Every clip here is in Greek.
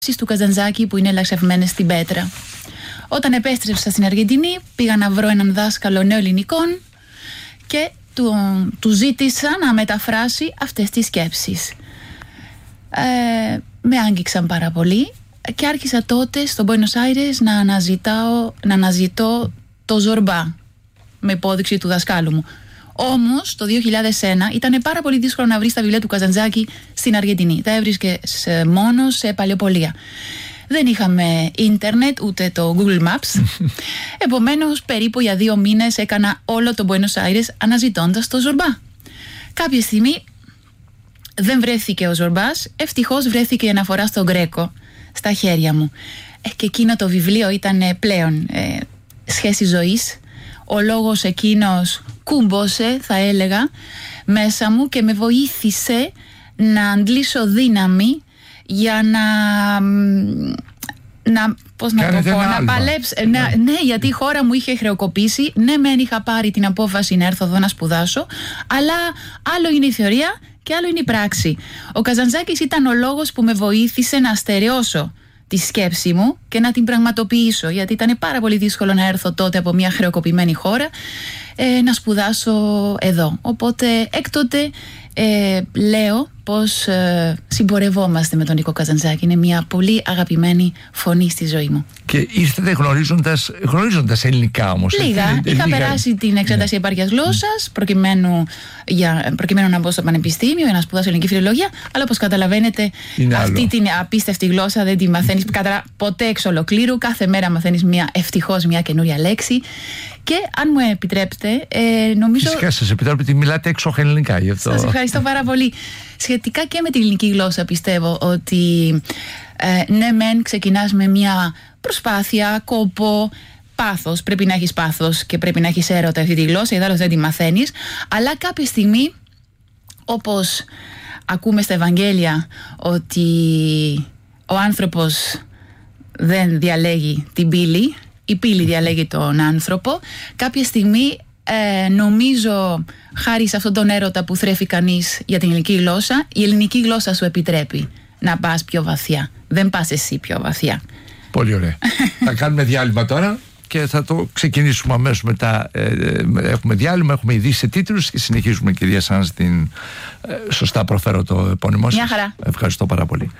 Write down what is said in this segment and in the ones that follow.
του Καζαντζάκη που είναι ελαξευμένες στην πέτρα. Όταν επέστρεψα στην Αργεντινή, πήγα να βρω έναν δάσκαλο νεοελληνικών και του ζήτησα να μεταφράσει αυτές τις σκέψεις. Με άγγιξαν πάρα πολύ και άρχισα τότε στο Buenos Aires να αναζητώ το Ζορμπά με υπόδειξη του δασκάλου μου. Όμως το 2001 ήταν πάρα πολύ δύσκολο να βρεις τα βιβλία του Καζαντζάκη στην Αργεντινή. Τα έβρισκες μόνο σε παλαιοπωλεία. Δεν είχαμε ίντερνετ ούτε το Google Maps. Επομένως περίπου για 2 μήνες έκανα όλο το Buenos Aires αναζητώντας το Ζορμπά. Κάποια στιγμή δεν βρέθηκε ο Ζορμπάς. Ευτυχώς βρέθηκε η αναφορά στο Γκρέκο στα χέρια μου. Και εκείνο το βιβλίο ήταν πλέον σχέση ζωής. Ο λόγος εκείνος κούμπωσε, θα έλεγα, μέσα μου και με βοήθησε να αντλήσω δύναμη για να παλέψω. Ναι, γιατί η χώρα μου είχε χρεοκοπήσει. Ναι, μεν είχα πάρει την απόφαση να έρθω εδώ να σπουδάσω, αλλά άλλο είναι η θεωρία και άλλο είναι η πράξη. Ο Καζαντζάκης ήταν ο λόγος που με βοήθησε να στερεώσω τη σκέψη μου και να την πραγματοποιήσω, γιατί ήταν πάρα πολύ δύσκολο να έρθω τότε από μια χρεοκοπημένη χώρα να σπουδάσω εδώ. Οπότε έκτοτε λέω πως συμπορευόμαστε με τον Νίκο Καζαντζάκη. Είναι μια πολύ αγαπημένη φωνή στη ζωή μου. Και ήρθατε γνωρίζοντας ελληνικά όμως. Λίγα. Είχα περάσει την εξέταση επάρκειας γλώσσας προκειμένου να μπω στο πανεπιστήμιο για να σπουδάσω ελληνική φιλολογία. Αλλά όπως καταλαβαίνετε, αυτή την απίστευτη γλώσσα δεν τη μαθαίνεις ποτέ εξ ολοκλήρου. Κάθε μέρα μαθαίνεις ευτυχώς μια καινούρια λέξη. Και αν μου επιτρέπετε, νομίζω. Φυσικά σας επιτρέπετε ότι μιλάτε έξοχα ελληνικά. Σας ευχαριστώ πάρα πολύ. Σχετικά και με την ελληνική γλώσσα, πιστεύω ότι ναι, μεν ξεκινάς με μια προσπάθεια, κόπο, πάθος. Πρέπει να έχεις πάθος και πρέπει να έχεις έρωτα αυτή τη γλώσσα, ιδάλλως δεν τη μαθαίνεις. Αλλά κάποια στιγμή, όπως ακούμε στα Ευαγγέλια, ότι ο άνθρωπος δεν διαλέγει την πύλη, η πύλη διαλέγει τον άνθρωπο. Κάποια στιγμή νομίζω χάρη σε αυτόν τον έρωτα που θρέφει κανείς για την ελληνική γλώσσα, η ελληνική γλώσσα σου επιτρέπει να πας πιο βαθιά. Δεν πας εσύ πιο βαθιά. Πολύ ωραία. Θα κάνουμε διάλειμμα τώρα και θα το ξεκινήσουμε αμέσως μετά. Έχουμε διάλειμμα, έχουμε ειδήσεις σε τίτλους και συνεχίζουμε, κυρία Σάνς, σωστά προφέρω το επώνυμό σας. Μια χαρά. Ευχαριστώ πάρα πολύ.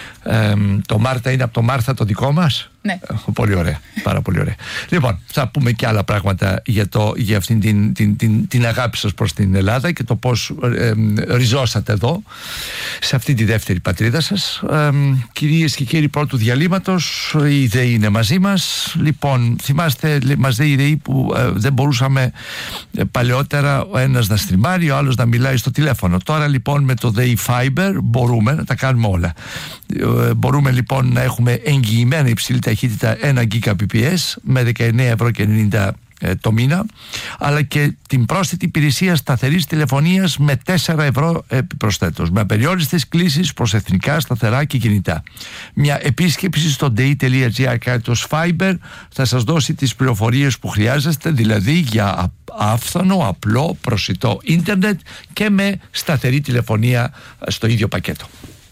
Το Μάρτα είναι από το Μάρθα το δικό μας. Ναι. Πολύ ωραία, πάρα πολύ ωραία. Λοιπόν, θα πούμε και άλλα πράγματα για αυτήν την αγάπη σας προς την Ελλάδα και το πώς ριζώσατε εδώ, σε αυτή τη δεύτερη πατρίδα σας. Κυρίες και κύριοι, πρώτου διαλύματος, η ΔΕΗ είναι μαζί μας. Λοιπόν, θυμάστε, μας λέει η ΔΕΗ που δεν μπορούσαμε παλαιότερα ο ένας να στριμάρει, ο άλλος να μιλάει στο τηλέφωνο. Τώρα λοιπόν με το ΔΕΗ Fiber μπορούμε να τα κάνουμε όλα. Μπορούμε λοιπόν να έχουμε εγγυημένα υψηλή ταχύτητα 1 Gbps με 19,90 το μήνα, αλλά και την πρόσθετη υπηρεσία σταθερής τηλεφωνίας με 4 ευρώ επιπροσθέτως, με απεριόριστες κλήσεις προς εθνικά, σταθερά και κινητά. Μια επίσκεψη στο dei.gr/fiber θα σας δώσει τις πληροφορίες που χρειάζεστε, δηλαδή για άφθονο, απλό, προσιτό ίντερνετ και με σταθερή τηλεφωνία στο ίδιο πακέτο.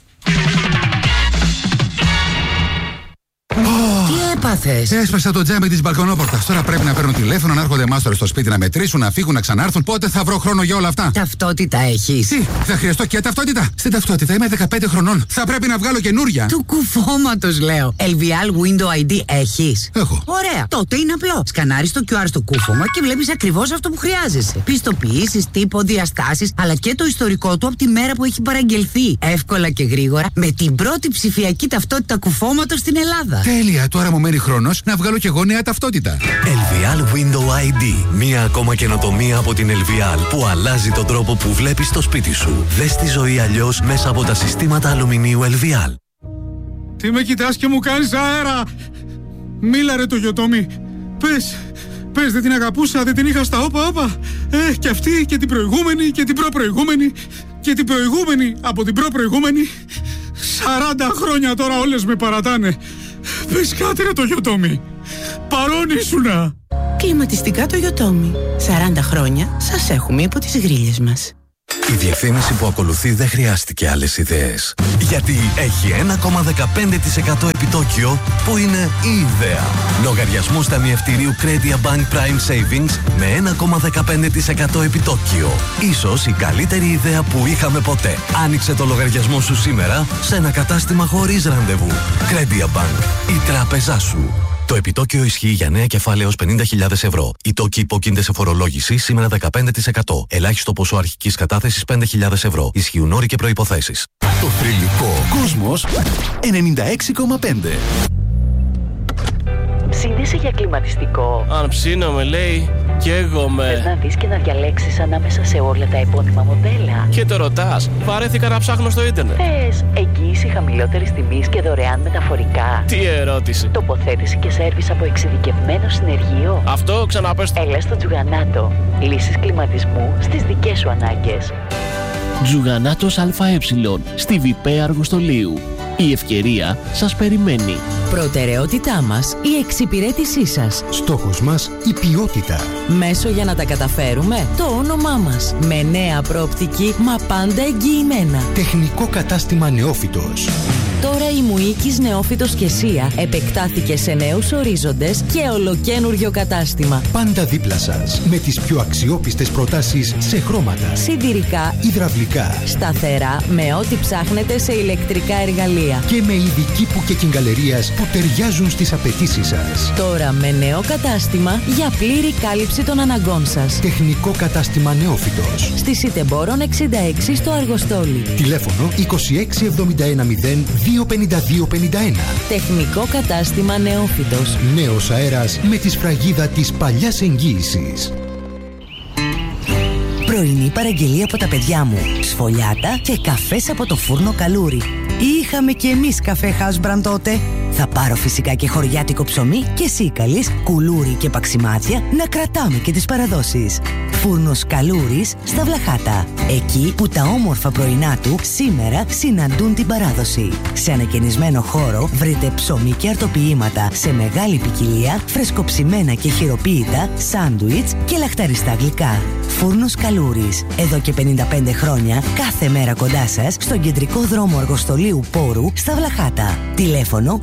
Τι έπαθες? Έσπασα το τζάμι της μπαλκονόπορτας. Τώρα πρέπει να παίρνουν τηλέφωνο, να έρχονται μάστορες στο σπίτι να μετρήσουν, να φύγουν, να ξανάρθουν. Πότε θα βρω χρόνο για όλα αυτά? Ταυτότητα έχεις? Τι, θα χρειαστώ και ταυτότητα? Στην ταυτότητα είμαι 15 χρονών. Θα πρέπει να βγάλω καινούρια. Του κουφώματος λέω. LVL Window ID έχεις? Έχω. Ωραία. Τότε είναι απλό. Σκανάρεις το QR στο κούφωμα και βλέπεις ακριβώς αυτό που χρειάζεσαι. Πιστοποιήσεις, τύπο, διαστάσεις, αλλά και το ιστορικό του από τη μέρα που έχει παραγγελθεί. Εύκολα και γρήγορα με την πρώτη ψηφιακή ταυτότητα κουφώματος στην Ελλάδα. Τέλεια. Τώρα μου μένει χρόνος να βγάλω κι εγώ νέα ταυτότητα. LVL Window ID. Μία ακόμα καινοτομία από την LVL που αλλάζει τον τρόπο που βλέπεις το σπίτι σου. Δες τη ζωή αλλιώς μέσα από τα συστήματα αλουμινίου LVL. Τι με κοιτάς και μου κάνεις αέρα? Μίλα ρε το Γιωτόμι. Πες, δεν την αγαπούσα, δεν την είχα στα όπα. Και αυτή και την προηγούμενη και την προπροηγούμενη και την προηγούμενη από την προπροηγούμενη. 40 χρόνια τώρα όλες με παρατάνε. Πες κάτι ρε το Γιωτόμι. Παρόν ήσουνα. Κλιματιστικά το Γιωτόμι. 40 χρόνια σας έχουμε υπό τις γρίλες μας. Η διευθύνηση που ακολουθεί δεν χρειάστηκε άλλες ιδέες. Γιατί έχει 1,15% επιτόκιο που είναι η ιδέα. Λογαριασμούς ταμιευτηρίου Credia Bank Prime Savings με 1,15% επιτόκιο. Ίσως η καλύτερη ιδέα που είχαμε ποτέ. Άνοιξε το λογαριασμό σου σήμερα σε ένα κατάστημα χωρίς ραντεβού. Credia Bank, η τράπεζά σου. Το επιτόκιο ισχύει για νέα κεφάλαια έως 50.000 ευρώ. Οι τόκοι υπόκεινται σε φορολόγηση σήμερα 15%. Ελάχιστο ποσό αρχικής κατάθεσης 5.000 ευρώ. Ισχύουν όροι και προϋποθέσεις. Το θρυλικό Κόσμος 96,5. Ψήνεσαι για κλιματιστικό? Αν ψήνομαι, λέει, καίγομαι. Θες να δεις και να διαλέξεις ανάμεσα σε όλα τα επώνυμα μοντέλα? Και το ρωτάς, βαρέθηκα να ψάχνω στο ίντερνετ. Θες εγγύηση χαμηλότερης τιμής και δωρεάν μεταφορικά? Τι ερώτηση. Τοποθέτηση και σέρβις από εξειδικευμένο συνεργείο? Αυτό ξαναπες. Έλα στο Τζουγανάτο. Λύσεις κλιματισμού στις δικές σου ανάγκες. Τζουγανάτος ΑΕ στη ΒΠ Αργοστολίου. Η ευκαιρία σας περιμένει. Προτεραιότητά μας η εξυπηρέτησή σας. Στόχος μας η ποιότητα. Μέσο για να τα καταφέρουμε το όνομά μας. Με νέα προοπτική μα πάντα εγγυημένα. Τεχνικό κατάστημα Νεόφυτος. Τώρα η Μουίκης Νεόφυτος και Σία επεκτάθηκε σε νέους ορίζοντες και ολοκένουργιο κατάστημα. Πάντα δίπλα σας με τις πιο αξιόπιστες προτάσεις σε χρώματα, σιδηρικά, υδραυλικά, σταθερά με ό,τι ψάχνετε σε ηλεκτρικά εργαλεία και με ειδική που και κυγκαλερίας που ταιριάζουν στις απαιτήσεις σας. Τώρα με νέο κατάστημα για πλήρη κάλυψη των αναγκών σας. Τεχνικό κατάστημα Νεόφυτος. Στη Σιτεμπόρων 66 στο Αργοστόλι. Τηλέφωνο 26710 25251. Τεχνικό κατάστημα Νεόφυτος. Νέος αέρας με τη σφραγίδα της παλιάς εγγύησης. Πρωινή παραγγελία από τα παιδιά μου. Σφολιάτα και καφές από το φούρνο Καλούρι. Είχαμε κι εμείς καφέ House Brand τότε. Θα πάρω φυσικά και χωριάτικο ψωμί και σίκαλης, κουλούρι και παξιμάδια να κρατάμε και τις παραδόσεις. Φούρνος Καλούρης στα Βλαχάτα. Εκεί που τα όμορφα πρωινά του σήμερα συναντούν την παράδοση. Σε ανακαινισμένο χώρο βρείτε ψωμί και αρτοποιήματα σε μεγάλη ποικιλία, φρεσκοψημένα και χειροποίητα, σάντουιτς και λαχταριστά γλυκά. Φούρνος Καλούρης. Εδώ και 55 χρόνια, κάθε μέρα κοντά σας, στον κεντρικό δρόμο Αργοστολίου Πόρου στα Βλαχάτα. Τηλέφωνο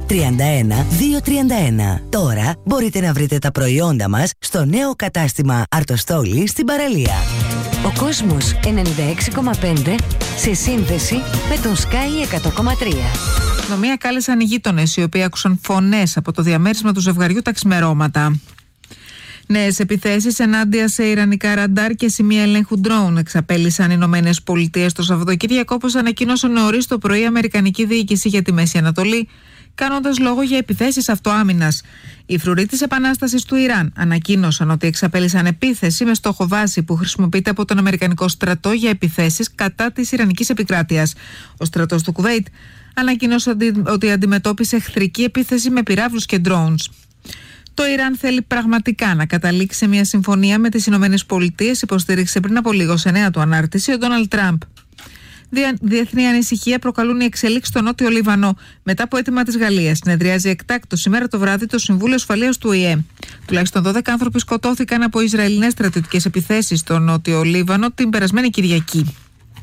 31231. Τώρα μπορείτε να βρείτε τα προϊόντα μας στο νέο κατάστημα Αρτοστόλη στην παραλία. Ο Κόσμος 96,5 σε σύνδεση με τον Sky 100,3. Αστυνομία κάλεσαν οι γείτονες οι οποίοι άκουσαν φωνές από το διαμέρισμα του ζευγαριού τα ξημερώματα. Νέες επιθέσεις ενάντια σε ιρανικά ραντάρ και σημεία ελέγχου ντρόουν εξαπέλυσαν οι Ηνωμένες Πολιτείες το Σαββατοκύριακο, όπως ανακοίνωσε νωρίς το πρωί η Αμερικανική Διοίκηση για τη Μέση Ανατολή, κάνοντας λόγο για επιθέσεις αυτοάμυνας. Οι φρουροί της Επανάστασης του Ιράν ανακοίνωσαν ότι εξαπέλυσαν επίθεση με στόχο βάση που χρησιμοποιείται από τον Αμερικανικό στρατό για επιθέσεις κατά της Ιρανικής επικράτειας. Ο στρατός του Κουβέιτ ανακοίνωσε ότι αντιμετώπισε εχθρική επίθεση με πυράβλους και drones. Το Ιράν θέλει πραγματικά να καταλήξει σε μια συμφωνία με τις Ηνωμένες Πολιτείες, υποστήριξε πριν από λίγο σε νέα του ανάρτηση ο Ντόναλντ Τραμπ. Διεθνή ανησυχία προκαλούν οι εξελίξεις στο Νότιο Λίβανο μετά από αίτημα της Γαλλίας. Συνεδριάζει εκτάκτως σήμερα το βράδυ το Συμβούλιο Ασφαλείας του ΟΗΕ. Τουλάχιστον 12 άνθρωποι σκοτώθηκαν από Ισραηλινές στρατιωτικές επιθέσεις στο Νότιο Λίβανο την περασμένη Κυριακή.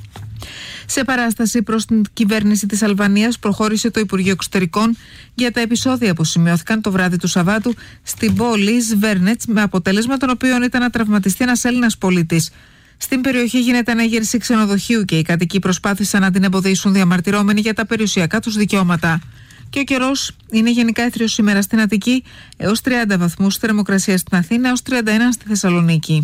Σε παράσταση προς την κυβέρνηση της Αλβανίας προχώρησε το Υπουργείο Εξωτερικών για τα επεισόδια που σημειώθηκαν το βράδυ του Σαββάτου στην πόλη Σβέρνετς, με αποτέλεσμα των οποίων ήταν να τραυματιστεί ένας Έλληνας πολίτης. Στην περιοχή γίνεται ανέγερση ξενοδοχείου και οι κατοικοί προσπάθησαν να την εμποδίσουν, διαμαρτυρόμενοι για τα περιουσιακά τους δικαιώματα. Και ο καιρός είναι γενικά έθριος σήμερα στην Αττική, έως 30 βαθμούς θερμοκρασία στην Αθήνα, έως 31 στη Θεσσαλονίκη.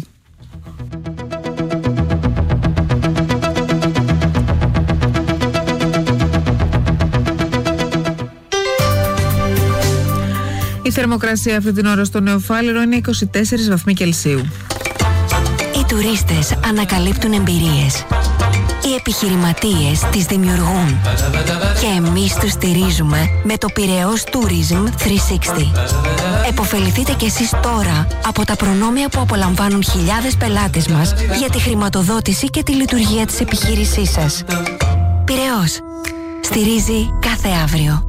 Η θερμοκρασία αυτή την ώρα στο Νεοφάλιρο είναι 24 βαθμοί Κελσίου. Οι τουρίστες ανακαλύπτουν εμπειρίες. Οι επιχειρηματίες τις δημιουργούν. Και εμείς τους στηρίζουμε με το Πειραιώς Tourism 360. Εποφεληθείτε κι εσείς τώρα από τα προνόμια που απολαμβάνουν χιλιάδες πελάτες μας για τη χρηματοδότηση και τη λειτουργία της επιχείρησής σας. Πειραιώς. Στηρίζει κάθε αύριο.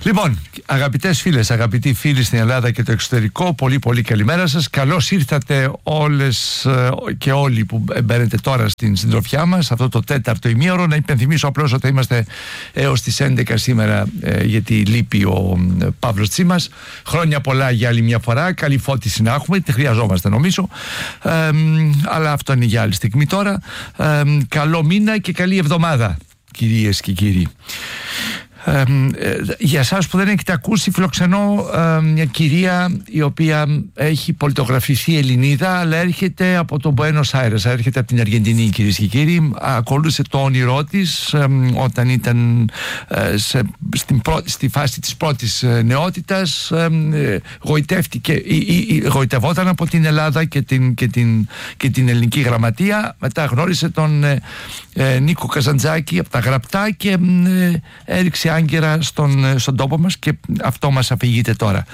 Λοιπόν, αγαπητές φίλες, αγαπητοί φίλοι στην Ελλάδα και το εξωτερικό, πολύ πολύ καλημέρα σας. Καλώς ήρθατε όλες και όλοι που μπαίνετε τώρα στην συντροφιά μας, αυτό το τέταρτο ημίωρο. Να υπενθυμίσω απλώς ότι θα είμαστε έως τις 11 σήμερα, γιατί λείπει ο Παύλος Τσίμας. Χρόνια πολλά για άλλη μια φορά. Καλή φώτιση να έχουμε, τη χρειαζόμαστε νομίζω. Αλλά αυτό είναι για άλλη στιγμή τώρα. Καλό μήνα και καλή εβδομάδα, κυρίες και κύριοι. Για εσάς που δεν έχετε ακούσει, φιλοξενώ μια κυρία η οποία έχει πολιτογραφηθεί Ελληνίδα, αλλά έρχεται από τον Buenos Aires, έρχεται από την Αργεντινή, κυρίες και κύριοι. Ακολούθησε το όνειρό της όταν ήταν στη φάση της πρώτης νεότητας. Γοητευόταν από την Ελλάδα και την ελληνική γραμματεία. Μετά γνώρισε τον Νίκο Καζαντζάκη από τα γραπτά και έριξε άγκαιρα στον τόπο μας, και αυτό μας αφηγείται τώρα.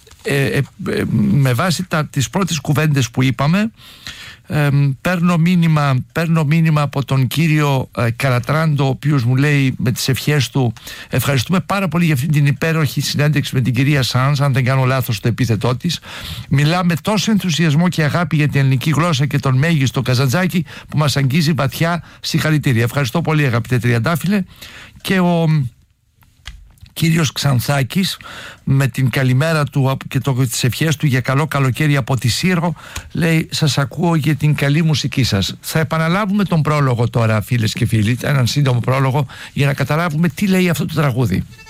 Με βάση τις πρώτες κουβέντες που είπαμε, παίρνω μήνυμα από τον κύριο Καρατράντο, ο οποίος μου λέει με τις ευχές του: ευχαριστούμε πάρα πολύ για αυτή την υπέροχη συνέντευξη με την κυρία Σάνς, αν δεν κάνω λάθος το επίθετό της. Μιλά με τόσο ενθουσιασμό και αγάπη για την ελληνική γλώσσα και τον μέγιστο Καζαντζάκη που μας αγγίζει βαθιά. Συγχαρητήρια. Ευχαριστώ πολύ, αγαπητέ Τριαντάφυλλε. Και ο κύριος Ξανθάκης, με την καλημέρα του και τις ευχές του για καλό καλοκαίρι από τη Σύρο, λέει: σας ακούω για την καλή μουσική σας. Θα επαναλάβουμε τον πρόλογο τώρα, φίλες και φίλοι, έναν σύντομο πρόλογο, για να καταλάβουμε τι λέει αυτό το τραγούδι.